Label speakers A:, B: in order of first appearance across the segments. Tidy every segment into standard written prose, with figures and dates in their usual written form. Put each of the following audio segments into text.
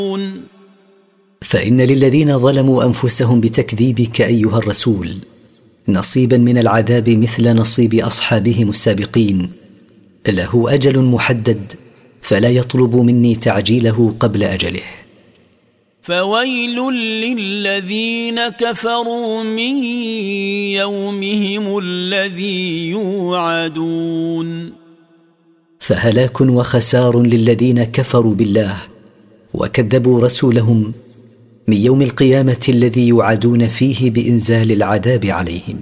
A: فإن للذين ظلموا أنفسهم بتكذيبك أيها الرسول نصيبا من العذاب مثل نصيب أصحابهم السابقين، له أجل محدد فلا يطلب مني تعجيله قبل أجله.
B: فويل للذين كفروا من يومهم الذي يوعدون.
A: فهلاك وخسار للذين كفروا بالله وكذبوا رسولهم من يوم القيامة الذي يوعدون فيه بإنزال العذاب عليهم.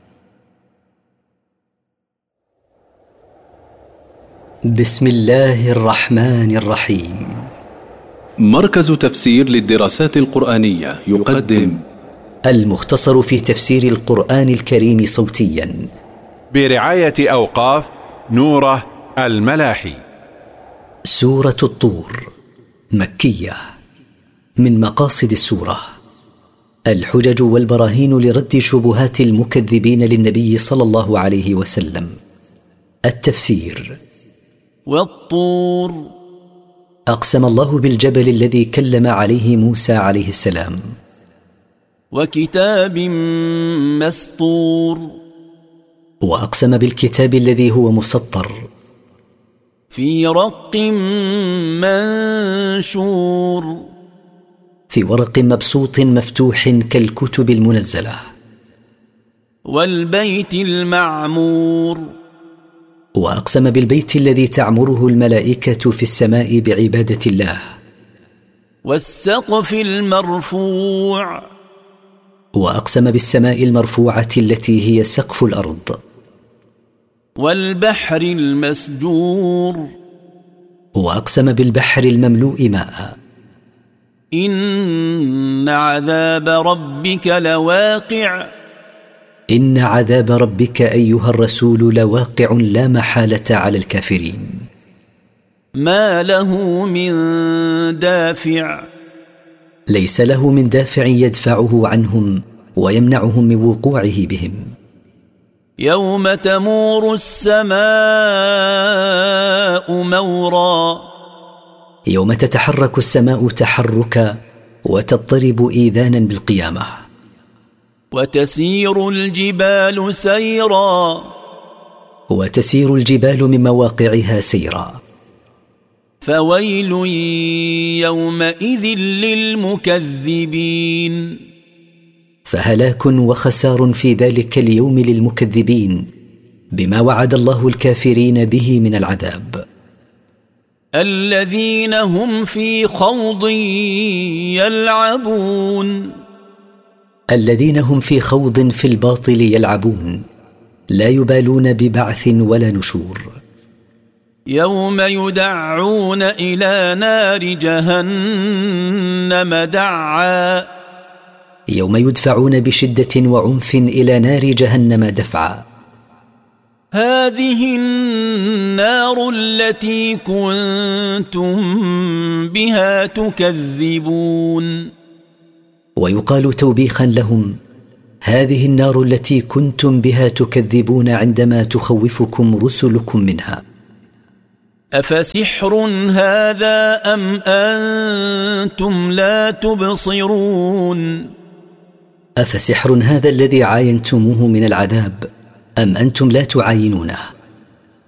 A: بسم الله الرحمن الرحيم.
C: مركز تفسير للدراسات القرآنية يقدم
A: المختصر في تفسير القرآن الكريم صوتيا
D: برعاية أوقاف نوره الملاحي.
A: سورة الطور مكية. من مقاصد السورة الحجج والبراهين لرد شبهات المكذبين للنبي صلى الله عليه وسلم. التفسير.
B: والطور،
A: أقسم الله بالجبل الذي كلم عليه موسى عليه السلام.
B: وكتاب مسطور،
A: وأقسم بالكتاب الذي هو مسطر.
B: في رق منشور،
A: في ورق مبسوط مفتوح كالكتب المنزلة.
B: والبيت المعمور،
A: وأقسم بالبيت الذي تعمره الملائكة في السماء بعبادة الله.
B: والسقف المرفوع،
A: وأقسم بالسماء المرفوعة التي هي سقف الأرض.
B: والبحر المسجور،
A: وأقسم بالبحر المملوء ماء.
B: إن عذاب ربك لواقع،
A: إن عذاب ربك أيها الرسول لواقع لا محالة على الكافرين.
B: ما له من دافع،
A: ليس له من دافع يدفعه عنهم ويمنعهم من وقوعه بهم.
B: يوم تمور السماء مورا،
A: يوم تتحرك السماء تحركا وتضطرب إيذانا بالقيامة.
B: وتسير الجبال سيرا،
A: وتسير الجبال من مواقعها سيرا.
B: فويل يومئذ للمكذبين.
A: فهلاك وخسار في ذلك اليوم للمكذبين بما وعد الله الكافرين به من العذاب.
B: الذين هم في خوض يلعبون،
A: الذين هم في خوض في الباطل يلعبون لا يبالون ببعث ولا نشور.
B: يوم يدعون إلى نار جهنم دعا،
A: يوم يدفعون بشدة وعنف إلى نار جهنم دفعا.
B: هذه النار التي كنتم بها تكذبون.
A: ويقال توبيخا لهم: هذه النار التي كنتم بها تكذبون عندما تخوفكم رسلكم منها.
B: أفسحر هذا أم أنتم لا تبصرون.
A: أفسحر هذا الذي عاينتموه من العذاب أم أنتم لا تعاينونه.